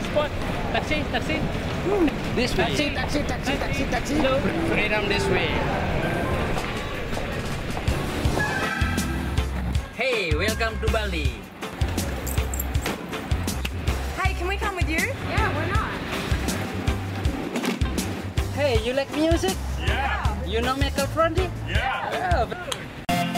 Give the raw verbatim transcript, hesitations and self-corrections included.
transport. Taxi, taxi. This way. Taxi, taxi, taxi, taxi, taxi. Hello. Freedom this way. Hey, welcome to Bali. Hey, can we come with you? Yeah, why not? Hey, you like music? Yeah. You know Michael Fronty? Yeah. Yeah.